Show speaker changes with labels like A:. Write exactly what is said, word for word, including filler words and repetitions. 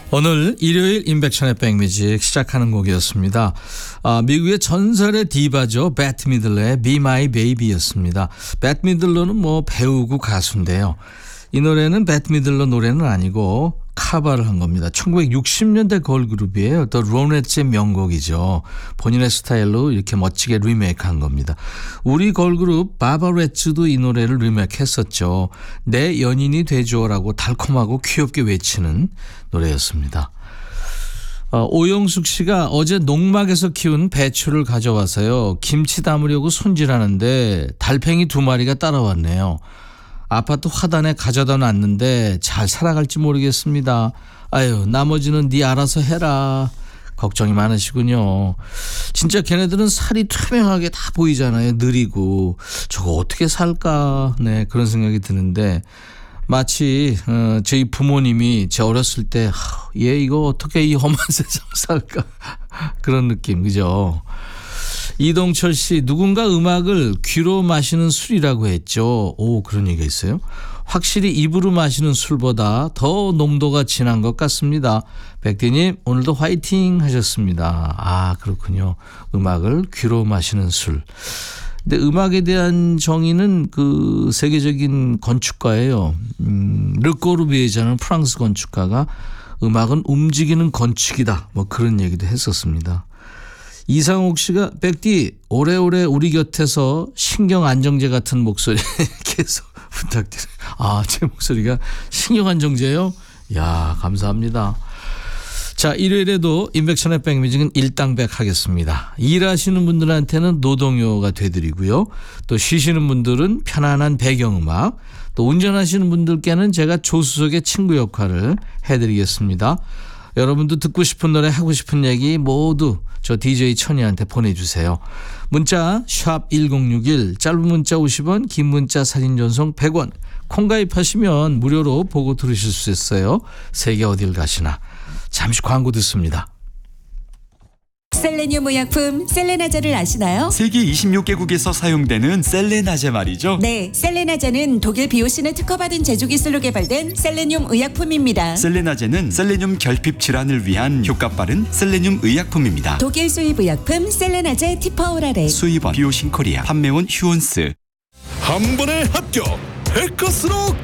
A: 오늘 일요일 임백천의 백뮤직 시작하는 곡이었습니다. 아, 미국의 전설의 디바죠. 배트 미들러의 Be My Baby였습니다. 배트 미들러는 뭐 배우고 가수인데요. 이 노래는 배트 미들러 노래는 아니고 카바를 한 겁니다. 천구백육십 년대 걸그룹이에요. 더 로넷의 명곡이죠. 본인의 스타일로 이렇게 멋지게 리메이크한 겁니다. 우리 걸그룹 바바레츠도 이 노래를 리메이크했었죠. 내 연인이 되줘라고 달콤하고 귀엽게 외치는 노래였습니다. 어, 오영숙 씨가 어제 농막에서 키운 배추를 가져와서요. 김치 담으려고 손질하는데 달팽이 두 마리가 따라왔네요. 아파트 화단에 가져다 놨는데 잘 살아갈지 모르겠습니다. 아유, 나머지는 네 알아서 해라. 걱정이 많으시군요. 진짜 걔네들은 살이 투명하게 다 보이잖아요. 느리고. 저거 어떻게 살까. 네, 그런 생각이 드는데 마치 어, 저희 부모님이 제 어렸을 때 얘 이거 어떻게 이 험한 세상 살까. 그런 느낌, 그죠? 이동철 씨, 누군가 음악을 귀로 마시는 술이라고 했죠. 오, 그런 얘기가 있어요. 확실히 입으로 마시는 술보다 더 농도가 진한 것 같습니다. 백디님, 오늘도 화이팅 하셨습니다. 아, 그렇군요. 음악을 귀로 마시는 술. 근데 음악에 대한 정의는 그 세계적인 건축가예요. 음, 르꼬르비에자는 프랑스 건축가가 음악은 움직이는 건축이다. 뭐 그런 얘기도 했었습니다. 이상옥 씨가 백디 오래오래 우리 곁에서 신경안정제 같은 목소리 계속 부탁드려요. 아, 제 목소리가 신경안정제요? 야, 감사합니다. 자, 일요일에도 인백션의 백뮤직은 일당백 하겠습니다. 일하시는 분들한테는 노동요가 되드리고요. 또 쉬시는 분들은 편안한 배경음악, 또 운전하시는 분들께는 제가 조수석의 친구 역할을 해드리겠습니다. 여러분도 듣고 싶은 노래, 하고 싶은 얘기 모두 저 디제이 천이한테 보내주세요. 문자 샵 일공육일, 짧은 문자 오십 원, 긴 문자 사진 전송 백 원. 콩 가입하시면 무료로 보고 들으실 수 있어요. 세계 어딜 가시나. 잠시 광고 듣습니다.
B: 셀레늄 의약품 셀레나제를 아시나요?
C: 세계 이십육 개국에서 사용되는 셀레나제 말이죠.
B: 네, 셀레나제는 독일 비오신을 특허받은 제조기술로 개발된 셀레늄 의약품입니다.
C: 셀레나제는 셀레늄 결핍 질환을 위한 효과 빠른 셀레늄 의약품입니다.
B: 독일 수입 의약품 셀레나제 티퍼오라레.
C: 수입원 비오신 코리아, 판매원 휴온스.
D: 한 번에 합격! 백커스로